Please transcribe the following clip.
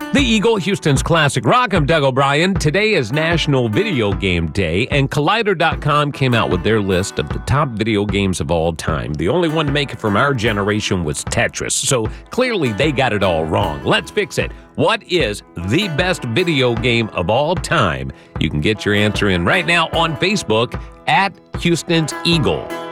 The Eagle, Houston's classic rock. I'm Doug O'Brien. Today is National Video Game Day, and Collider.com came out with their list of the top video games of all time. The only one to make it from our generation was Tetris, so clearly they got it all wrong. Let's fix it. What is the best video game of all time? You can get your answer in right now on Facebook at Houston's Eagle.